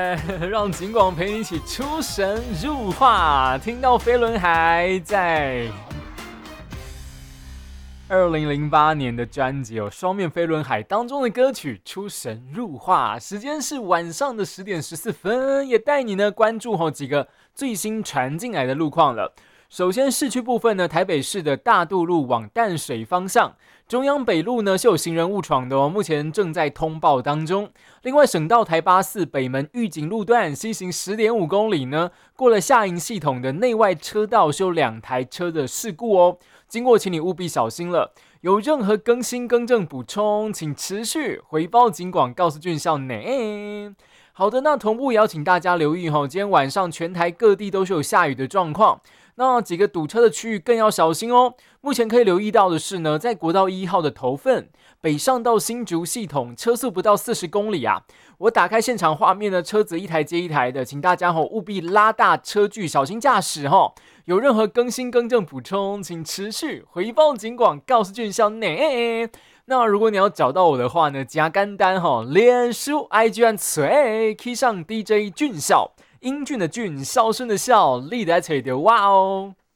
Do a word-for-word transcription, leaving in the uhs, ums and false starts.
耶！让警广陪你一起出神入化。听到飞轮海在二零零八年的专辑有《双面飞轮海》当中的歌曲《出神入化》，时间是晚上的十点十四分，也带你呢关注好几个最新传进来的路况了。首先，市区部分呢，台北市的大渡路往淡水方向，中央北路呢是有行人误闯的哦，目前正在通报当中。另外，省道台八四北门玉井路段西行 十点五公里呢，过了下营系统的内外车道，是有两台车的事故哦，经过请你务必小心了。有任何更新更正补充，请持续回报警广，告诉俊孝呢。好的，那同步也要请大家留意哦，今天晚上全台各地都是有下雨的状况。那几个堵车的区域更要小心哦。目前可以留意到的是呢，在国道一号的头份北上到新竹系统，车速不到四十公里啊。我打开现场画面呢，车子一台接一台的，请大家吼务必拉大车距，小心驾驶吼。有任何更新更正补充，请持续回报警广，告诉俊孝呢。那如果你要找到我的话呢，加简单吼，脸书 I G 按随 key 上 D J 俊孝。英俊的俊，孝顺的孝，立得起的哇哦！